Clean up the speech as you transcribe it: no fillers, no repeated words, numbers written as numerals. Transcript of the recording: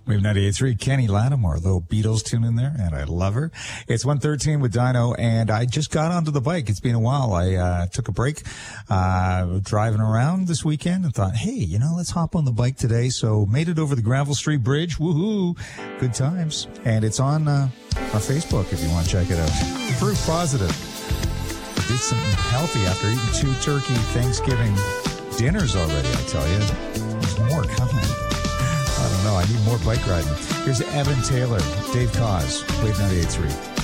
We have 98.3 Kenny Lattimore, little Beatles tune in there, and I love her. It's 1:13 with Dino, and I just got onto the bike. It's been a while. I took a break driving around this weekend and thought, hey, let's hop on the bike today. So made it over the Gravel Street Bridge. Woohoo! Good times. And it's on our Facebook if you want to check it out. Proof positive. Did something healthy after eating 2 turkey Thanksgiving dinners already, I tell you. There's more coming. I don't know. I need more bike riding. Here's Evan Taylor, Dave Cause, Wave 98.3.